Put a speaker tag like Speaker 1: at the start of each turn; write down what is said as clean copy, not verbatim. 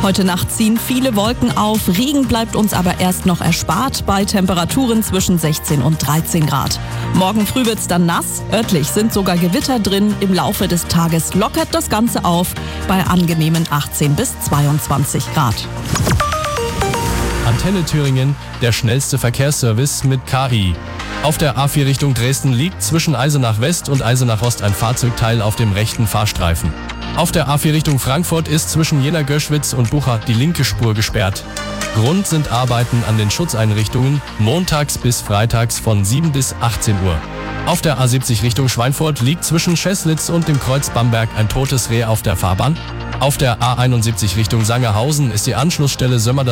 Speaker 1: Heute Nacht ziehen viele Wolken auf, Regen bleibt uns aber erst noch erspart bei Temperaturen zwischen 16 und 13 Grad. Morgen früh wird's dann nass, örtlich sind sogar Gewitter drin. Im Laufe des Tages lockert das Ganze auf bei angenehmen 18 bis 22 Grad.
Speaker 2: Antenne Thüringen, der schnellste Verkehrsservice mit KI. Auf der A4 Richtung Dresden liegt zwischen Eisenach West und Eisenach Ost ein Fahrzeugteil auf dem rechten Fahrstreifen. Auf der A4 Richtung Frankfurt ist zwischen Jena-Göschwitz und Bucha die linke Spur gesperrt. Grund sind Arbeiten an den Schutzeinrichtungen, montags bis freitags von 7 bis 18 Uhr. Auf der A70 Richtung Schweinfurt liegt zwischen Scheßlitz und dem Kreuz Bamberg ein totes Reh auf der Fahrbahn. Auf der A71 Richtung Sangerhausen ist die Anschlussstelle Sömmerda